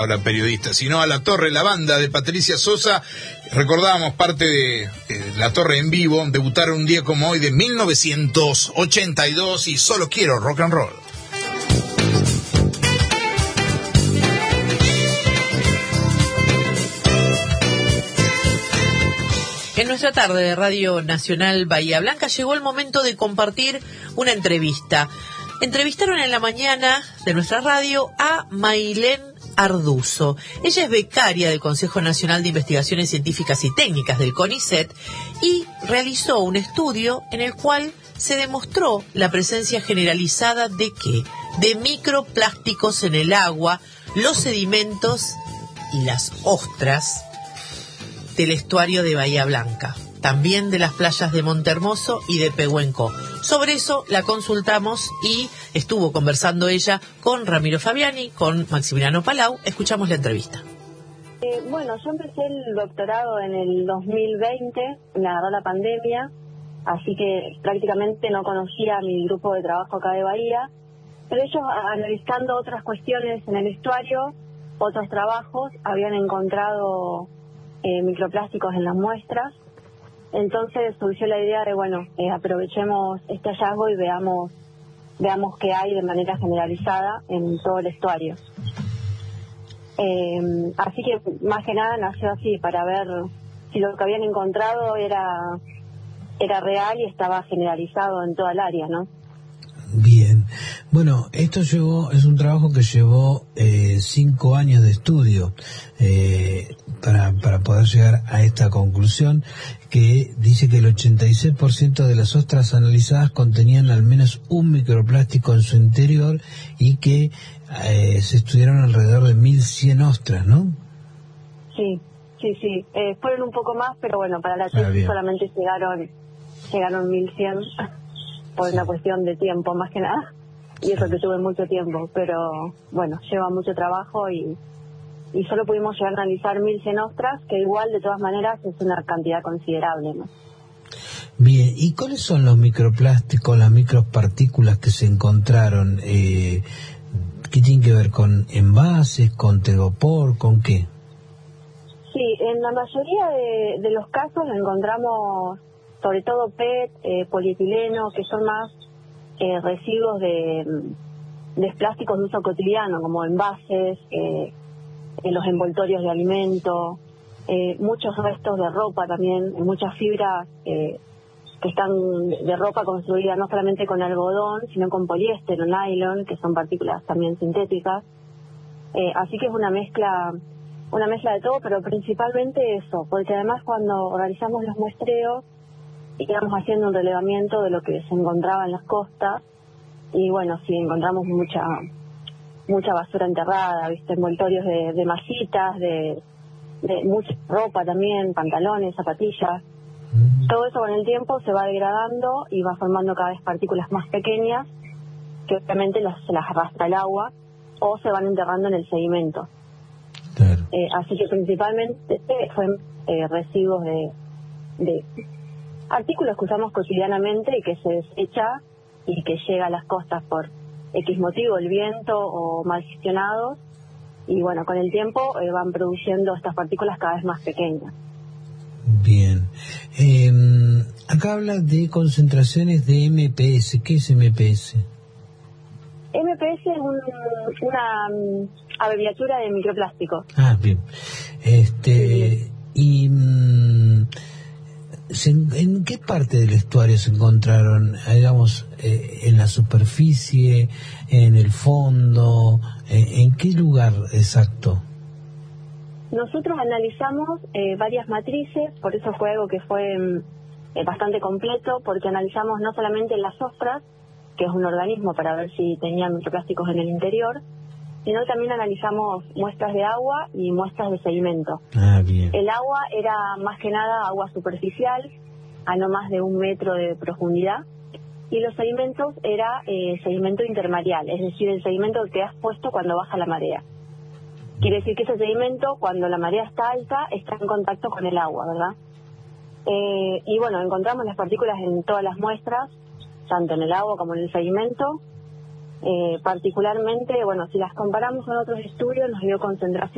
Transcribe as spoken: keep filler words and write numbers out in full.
La periodista, sino a La Torre, la banda de Patricia Sosa. Recordábamos parte de eh, La Torre en vivo, debutaron un día como hoy de mil novecientos ochenta y dos y Solo Quiero Rock and Roll. En nuestra tarde de Radio Nacional Bahía Blanca llegó el momento de compartir una entrevista. Entrevistaron en la mañana de nuestra radio a Mailén Arduzo. Ella es becaria del Consejo Nacional de Investigaciones Científicas y Técnicas del CONICET y realizó un estudio en el cual se demostró la presencia generalizada de ¿qué? De microplásticos en el agua, los sedimentos y las ostras del estuario de Bahía Blanca, también de las playas de Montehermoso y de Pehuenco. Sobre eso la consultamos y estuvo conversando ella con Ramiro Fabiani, con Maximiliano Palau. Escuchamos la entrevista. Eh, bueno, yo empecé el doctorado en el dos mil veinte, me agarró la pandemia, así que prácticamente no conocía a mi grupo de trabajo acá de Bahía, pero ellos, analizando otras cuestiones en el estuario, otros trabajos, habían encontrado eh, microplásticos en las muestras. Entonces surgió la idea de, bueno, eh, aprovechemos este hallazgo y veamos veamos qué hay de manera generalizada en todo el estuario. Eh, así que más que nada nació así, para ver si lo que habían encontrado era era real y estaba generalizado en toda el área, ¿no? Bien. Bueno, esto llevó, es un trabajo que llevó eh, cinco años de estudio eh, para, para poder llegar a esta conclusión, que dice que el ochenta y seis por ciento de las ostras analizadas contenían al menos un microplástico en su interior y que eh, se estudiaron alrededor de mil cien ostras, ¿no? Sí, sí, sí. Eh, fueron un poco más, pero bueno, para la tesis ah, solamente llegaron llegaron mil cien por sí. Una cuestión de tiempo más que nada, y eso que tuve mucho tiempo, pero bueno, lleva mucho trabajo y y solo pudimos llegar a analizar mil cien ostras, que igual de todas maneras es una cantidad considerable, ¿no? Bien, ¿y cuáles son los microplásticos, las micropartículas que se encontraron? Eh, ¿Qué tienen que ver con envases, con tegopor, con qué? Sí, en la mayoría de, de los casos encontramos sobre todo P E T, eh, polietileno, que son más eh, residuos de, de plásticos de uso cotidiano, como envases, eh, en los envoltorios de alimento, eh, muchos restos de ropa también, muchas fibras eh, que están de ropa construida no solamente con algodón, sino con poliéster o nylon, que son partículas también sintéticas. Eh, así que es una mezcla, una mezcla de todo, pero principalmente eso, porque además cuando realizamos los muestreos, íbamos haciendo un relevamiento de lo que se encontraba en las costas, y bueno, sí, encontramos mucha mucha basura enterrada, viste, envoltorios de, de mallitas, de, de mucha ropa también, pantalones, zapatillas. Mm. Todo eso con el tiempo se va degradando y va formando cada vez partículas más pequeñas que obviamente las, se las arrastra el agua o se van enterrando en el sedimento. Claro. Eh, así que principalmente fue eh, residuos de, de artículos que usamos cotidianamente y que se desecha y que llega a las costas por X motivo, el viento o mal gestionados, y bueno, con el tiempo eh, van produciendo estas partículas cada vez más pequeñas. Bien. Eh, acá habla de concentraciones de M P S. ¿Qué es M P S? M P S es un, una um, abreviatura de microplástico. Ah, bien. Este, sí. Y... Um, ¿en qué parte del estuario se encontraron, digamos, eh, en la superficie, en el fondo, eh, en qué lugar exacto? Nosotros analizamos eh, varias matrices, por eso fue algo que fue eh, bastante completo, porque analizamos no solamente las ostras, que es un organismo para ver si tenían microplásticos en el interior, sino también analizamos muestras de agua y muestras de sedimento. Ah, bien. El agua era más que nada agua superficial, a no más de un metro de profundidad, y los sedimentos era eh, sedimento intermareal, es decir, el sedimento que has puesto cuando baja la marea. Quiere decir que ese sedimento, cuando la marea está alta, está en contacto con el agua, ¿verdad? Eh, y bueno, encontramos las partículas en todas las muestras, tanto en el agua como en el sedimento. Eh, particularmente, bueno, si las comparamos con otros estudios, nos dio concentración